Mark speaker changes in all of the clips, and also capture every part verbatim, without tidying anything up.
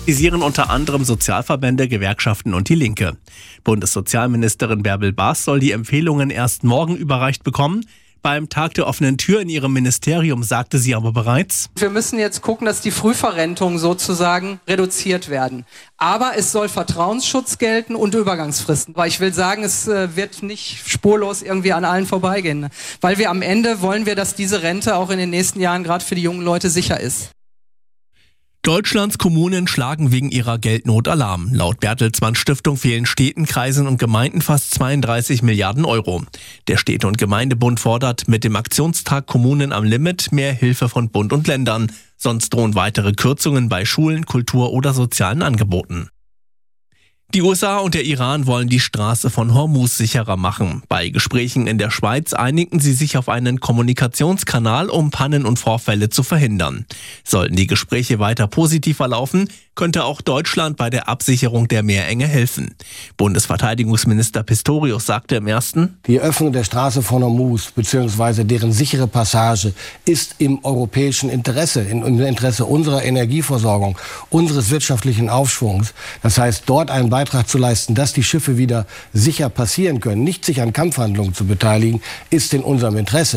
Speaker 1: Kritisieren unter anderem Sozialverbände, Gewerkschaften und die Linke. Bundessozialministerin Bärbel Baas soll die Empfehlungen erst morgen überreicht bekommen. Beim Tag der offenen Tür in ihrem Ministerium sagte sie aber bereits:
Speaker 2: Wir müssen jetzt gucken, dass die Frühverrentungen sozusagen reduziert werden. Aber es soll Vertrauensschutz gelten und Übergangsfristen. Weil ich will sagen, es äh, wird nicht spurlos irgendwie an allen vorbeigehen. Weil wir am Ende wollen wir, dass diese Rente auch in den nächsten Jahren gerade für die jungen Leute sicher ist.
Speaker 1: Deutschlands Kommunen schlagen wegen ihrer Geldnot Alarm. Laut Bertelsmann Stiftung fehlen Städten, Kreisen und Gemeinden fast zweiunddreißig Milliarden Euro. Der Städte- und Gemeindebund fordert mit dem Aktionstag Kommunen am Limit mehr Hilfe von Bund und Ländern. Sonst drohen weitere Kürzungen bei Schulen, Kultur oder sozialen Angeboten. Die U S A und der Iran wollen die Straße von Hormuz sicherer machen. Bei Gesprächen in der Schweiz einigten sie sich auf einen Kommunikationskanal, um Pannen und Vorfälle zu verhindern. Sollten die Gespräche weiter positiv verlaufen, könnte auch Deutschland bei der Absicherung der Meerenge helfen. Bundesverteidigungsminister Pistorius sagte im ersten:
Speaker 3: Die Öffnung der Straße von Hormuz bzw. deren sichere Passage ist im europäischen Interesse, im Interesse unserer Energieversorgung, unseres wirtschaftlichen Aufschwungs. Das heißt, dort einen Beitrag zu leisten, dass die Schiffe wieder sicher passieren können, nicht sich an Kampfhandlungen zu beteiligen, ist in unserem Interesse.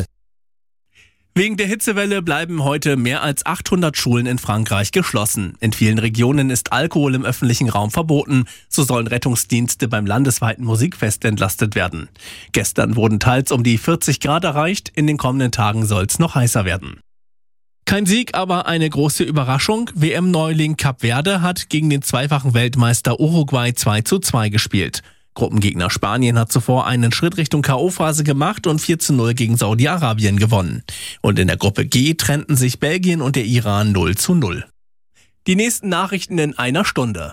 Speaker 1: Wegen der Hitzewelle bleiben heute mehr als achthundert Schulen in Frankreich geschlossen. In vielen Regionen ist Alkohol im öffentlichen Raum verboten. So sollen Rettungsdienste beim landesweiten Musikfest entlastet werden. Gestern wurden teils um die vierzig Grad erreicht. In den kommenden Tagen soll es noch heißer werden. Kein Sieg, aber eine große Überraschung. W M-Neuling Kap Verde hat gegen den zweifachen Weltmeister Uruguay zwei zu zwei gespielt. Gruppengegner Spanien hat zuvor einen Schritt Richtung K O-Phase gemacht und vier zu null gegen Saudi-Arabien gewonnen. Und in der Gruppe G trennten sich Belgien und der Iran null zu null. Die nächsten Nachrichten in einer Stunde.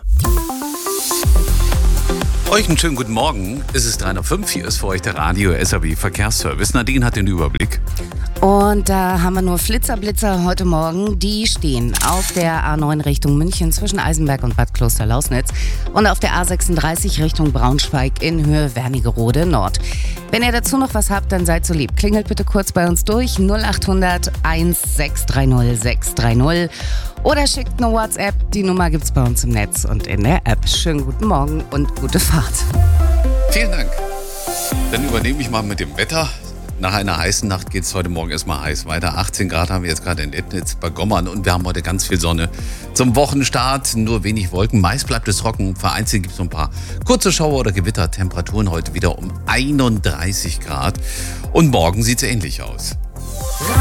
Speaker 4: Euch einen schönen guten Morgen. Es ist drei Uhr fünf, hier ist für euch der Radio S A B Verkehrsservice. Nadine hat den Überblick.
Speaker 5: Und da haben wir nur Flitzerblitzer heute Morgen. Die stehen auf der A neun Richtung München zwischen Eisenberg und Bad Kloster-Lausnitz und auf der A sechsunddreißig Richtung Braunschweig in Höhe Wernigerode Nord. Wenn ihr dazu noch was habt, dann seid so lieb. Klingelt bitte kurz bei uns durch null acht hundert eins sechs drei null sechs drei null oder schickt eine WhatsApp. Die Nummer gibt's bei uns im Netz und in der App. Schönen guten Morgen und gute Fahrt.
Speaker 4: Vielen Dank. Dann übernehme ich mal mit dem Wetter. Nach einer heißen Nacht geht es heute Morgen erstmal heiß weiter. achtzehn Grad haben wir jetzt gerade in Lettnitz bei Gommern und wir haben heute ganz viel Sonne. Zum Wochenstart nur wenig Wolken. Meist bleibt es trocken. Vereinzelt gibt es so ein paar kurze Schauer oder Gewitter. Temperaturen heute wieder um einunddreißig Grad. Und morgen sieht es ähnlich aus.